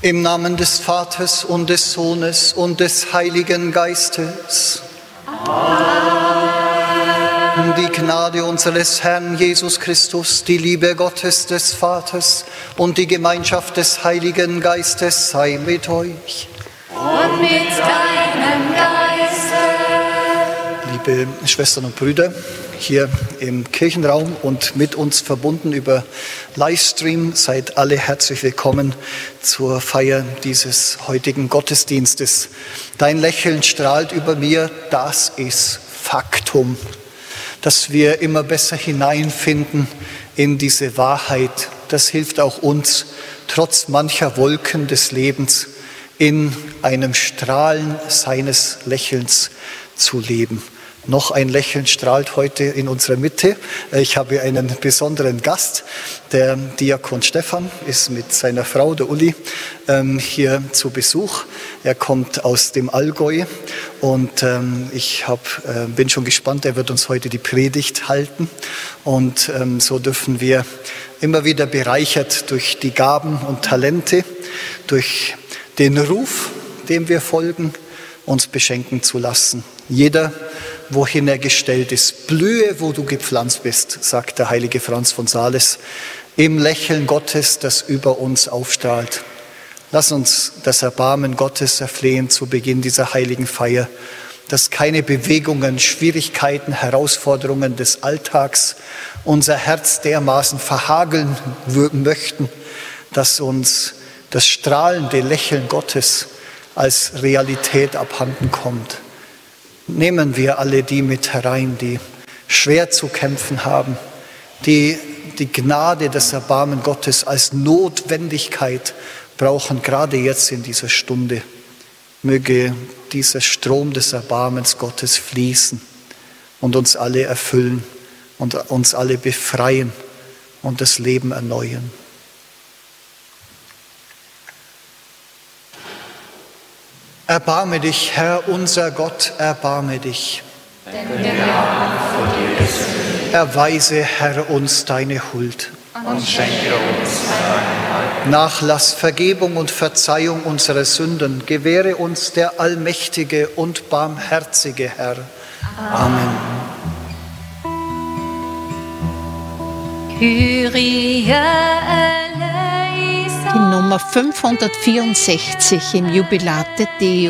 Im Namen des Vaters und des Sohnes und des Heiligen Geistes. Amen. Die Gnade unseres Herrn Jesus Christus, die Liebe Gottes des Vaters und die Gemeinschaft des Heiligen Geistes sei mit euch. Und mit deinem Geiste. Liebe Schwestern und Brüder, hier im Kirchenraum und mit uns verbunden über Livestream, seid alle herzlich willkommen zur Feier dieses heutigen Gottesdienstes. Dein Lächeln strahlt über mir, das ist Faktum, dass wir immer besser hineinfinden in diese Wahrheit. Das hilft auch uns, trotz mancher Wolken des Lebens in einem Strahlen seines Lächelns zu leben. Noch ein Lächeln strahlt heute in unserer Mitte. Ich habe einen besonderen Gast. Der Diakon Stefan ist mit seiner Frau, der Uli, hier zu Besuch. Er kommt aus dem Allgäu und ich bin schon gespannt. Er wird uns heute die Predigt halten. Und so dürfen wir immer wieder bereichert durch die Gaben und Talente, durch den Ruf, dem wir folgen, uns beschenken zu lassen. Jeder, wohin er gestellt ist, blühe, wo du gepflanzt bist, sagt der heilige Franz von Sales, im Lächeln Gottes, das über uns aufstrahlt. Lass uns das Erbarmen Gottes erflehen zu Beginn dieser heiligen Feier, dass keine Bewegungen, Schwierigkeiten, Herausforderungen des Alltags unser Herz dermaßen verhageln möchten, dass uns das strahlende Lächeln Gottes als Realität abhanden kommt. Nehmen wir alle die mit herein, die schwer zu kämpfen haben, die die Gnade, das Erbarmen Gottes als Notwendigkeit brauchen, gerade jetzt in dieser Stunde. Möge dieser Strom des Erbarmens Gottes fließen und uns alle erfüllen und uns alle befreien und das Leben erneuern. Erbarme dich, Herr, unser Gott, erbarme dich. Denn wir haben vor dir gesündigt. Erweise, Herr, uns deine Huld. Und schenke uns dein Heil. Nachlass, Vergebung und Verzeihung unserer Sünden gewähre uns der allmächtige und barmherzige Herr. Amen. Kyrie eleison. Die Nummer 564 im Jubilate Deo.